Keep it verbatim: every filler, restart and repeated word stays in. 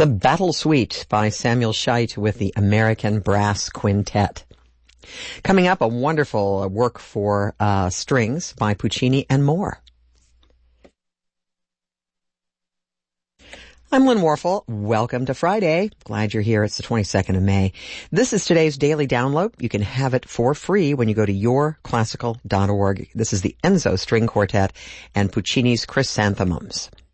The Battle Suite by Samuel Scheidt with the American Brass Quintet. Coming up, a wonderful work for uh, strings by Puccini and more. I'm Lynn Warfel. Welcome to Friday. Glad you're here. It's the twenty-second of May. This is today's daily download. You can have it for free when you go to your classical dot org. This is the Enzo String Quartet and Puccini's Chrysanthemums.